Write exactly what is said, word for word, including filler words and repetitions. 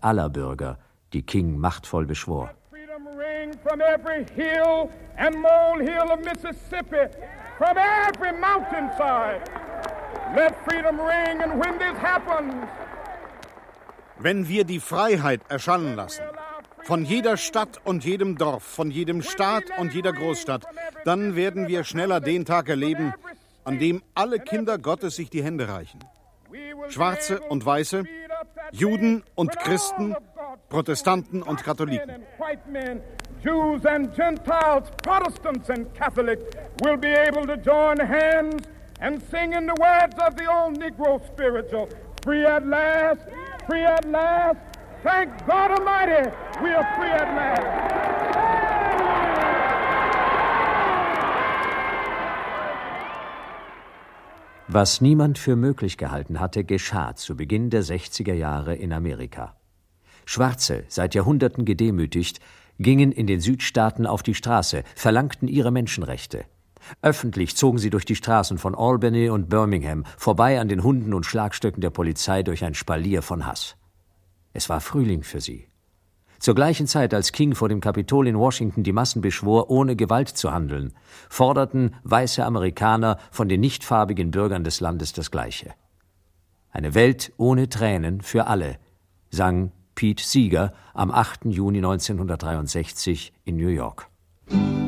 aller Bürger, die King machtvoll beschwor. From every hill and molehill of Mississippi, from every mountainside, let freedom ring, and when this happens, wenn wir die Freiheit erschallen lassen, von jeder Stadt und jedem Dorf, von jedem Staat und jeder Großstadt, dann werden wir schneller den Tag erleben, an dem alle Kinder Gottes sich die Hände reichen. Schwarze und Weiße, Juden und Christen, Protestanten und Katholiken. Jews and Gentiles, Protestants and Catholics will be able to join hands and sing in the words of the old Negro spiritual, free at last, free at last, thank God Almighty, we are free at last. Was niemand für möglich gehalten hatte, geschah zu Beginn der sechziger Jahre in Amerika. Schwarze, seit Jahrhunderten gedemütigt, gingen in den Südstaaten auf die Straße, verlangten ihre Menschenrechte. Öffentlich zogen sie durch die Straßen von Albany und Birmingham, vorbei an den Hunden und Schlagstöcken der Polizei durch ein Spalier von Hass. Es war Frühling für sie. Zur gleichen Zeit, als King vor dem Kapitol in Washington die Massen beschwor, ohne Gewalt zu handeln, forderten weiße Amerikaner von den nichtfarbigen Bürgern des Landes das Gleiche. Eine Welt ohne Tränen für alle, sang Pete Seeger am achten Juni neunzehnhundertdreiundsechzig in New York.